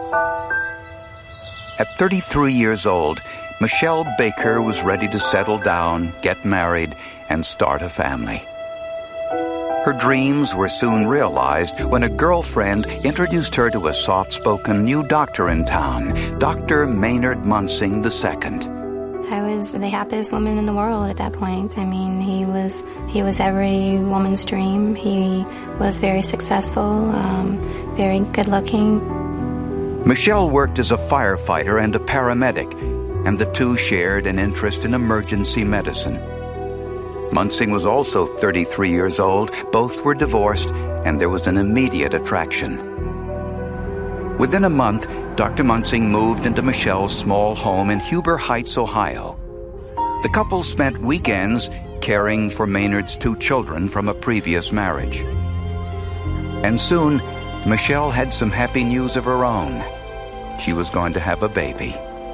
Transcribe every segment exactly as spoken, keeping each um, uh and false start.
At thirty-three years old, Michelle Baker was ready to settle down, get married, and start a family. Her dreams were soon realized when a girlfriend introduced her to a soft-spoken new doctor in town, Doctor Maynard Munsing the Second. I was the happiest woman in the world at that point. I mean, he was he was every woman's dream. He was very successful, um, very good-looking. Michelle worked as a firefighter and a paramedic, and the two shared an interest in emergency medicine. Munsing was also thirty-three years old. Both were divorced, and there was an immediate attraction. Within a month, Doctor Munsing moved into Michelle's small home in Huber Heights, Ohio. The couple spent weekends caring for Maynard's two children from a previous marriage. And soon, Michelle had some happy news of her own. She was going to have a baby.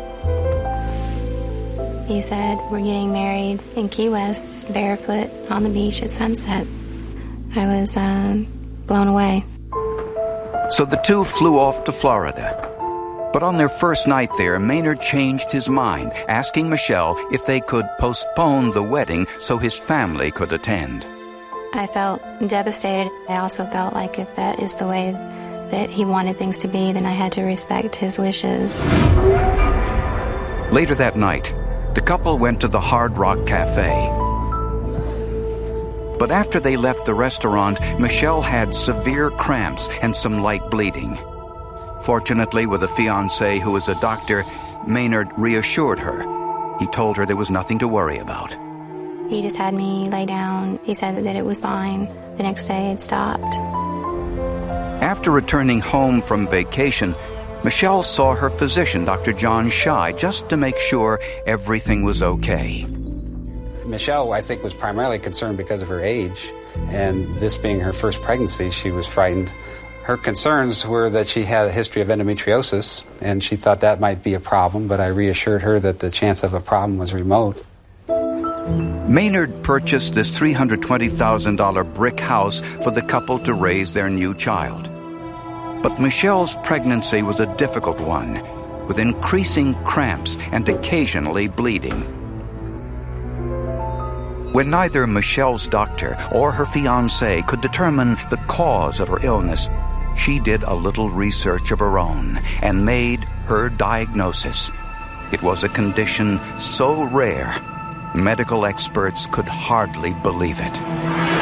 He said, "We're getting married in Key West, barefoot, on the beach at sunset." I was um, blown away. So the two flew off to Florida. But on their first night there, Maynard changed his mind, asking Michelle if they could postpone the wedding so his family could attend. I felt devastated. I also felt like if that is the way that he wanted things to be, then I had to respect his wishes. Later that night, the couple went to the Hard Rock Cafe. But after they left the restaurant, Michelle had severe cramps and some light bleeding. Fortunately, with a fiancé who was a doctor, Maynard reassured her. He told her there was nothing to worry about. He just had me lay down. He said that it was fine. The next day it stopped. After returning home from vacation, Michelle saw her physician, Doctor John Scheid, just to make sure everything was okay. Michelle, I think, was primarily concerned because of her age, and this being her first pregnancy, she was frightened. Her concerns were that she had a history of endometriosis, and she thought that might be a problem, but I reassured her that the chance of a problem was remote. Maynard purchased this three hundred twenty thousand dollars brick house for the couple to raise their new child. But Michelle's pregnancy was a difficult one, with increasing cramps and occasionally bleeding. When neither Michelle's doctor or her fiancé could determine the cause of her illness, she did a little research of her own and made her diagnosis. It was a condition so rare, medical experts could hardly believe it.